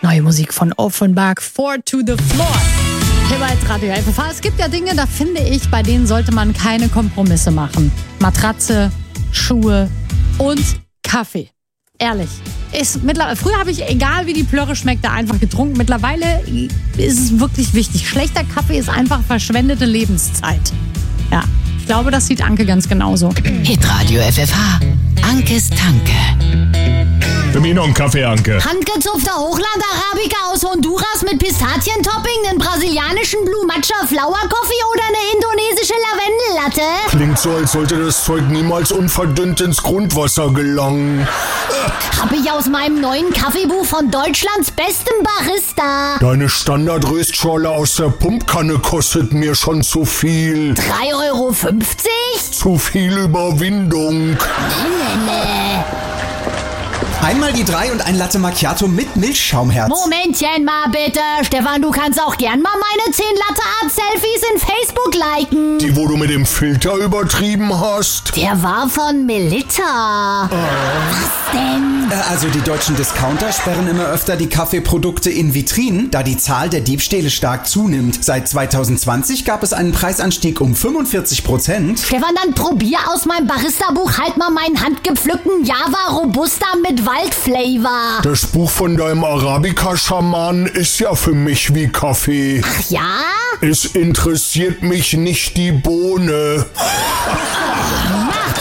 Neue Musik von Offenbach, 4 to the Floor. Hier bei Radio FFH. Es gibt ja Dinge, da finde ich, bei denen sollte man keine Kompromisse machen. Matratze, Schuhe und Kaffee. Ehrlich. Früher habe ich, egal wie die Plörre schmeckt, da einfach getrunken. Mittlerweile ist es wirklich wichtig. Schlechter Kaffee ist einfach verschwendete Lebenszeit. Ja, ich glaube, das sieht Anke ganz genauso. Hitradio FFH. Ankes Tanke. Für mich noch einen Kaffee, Anke. Handgezupfter Hochland-Arabica aus Honduras mit Pistazientopping, einen brasilianischen Blue Matcha Flower Coffee oder eine indonesische Lavendellatte? Klingt so, als sollte das Zeug niemals unverdünnt ins Grundwasser gelangen. Hab ich aus meinem neuen Kaffeebuch von Deutschlands bestem Barista. Deine Standard-Röstschorle aus der Pumpkanne kostet mir schon zu viel. 3,50 €? Zu viel Überwindung. Nee. Einmal die 3 und ein Latte Macchiato mit Milchschaumherz. Momentchen mal bitte. Stefan, du kannst auch gern mal meine 10 Latte-Art-Selfies in Facebook liken. Die, wo du mit dem Filter übertrieben hast? Der war von Melitta. Was denn? Also die deutschen Discounter sperren immer öfter die Kaffeeprodukte in Vitrinen, da die Zahl der Diebstähle stark zunimmt. Seit 2020 gab es einen Preisanstieg um 45%. Stefan, dann probier aus meinem Barista-Buch halt mal meinen handgepflückten Java Robusta mit Waldflavor. Das Buch von deinem Arabica-Schamanen ist ja für mich wie Kaffee. Ach ja? Es interessiert mich nicht die Bohne. Macht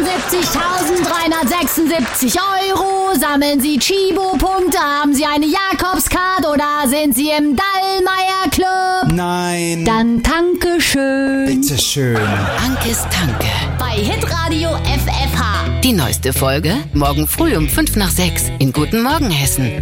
76.376 €. Sammeln Sie Chibo-Punkte, haben Sie eine Jakobscard oder sind Sie im Dallmayr Club? Nein. Dann danke schön. Bitteschön. Ankes Tanke. Bei Hitradio FFH. Die neueste Folge morgen früh um 5 nach 6 in Guten Morgen Hessen.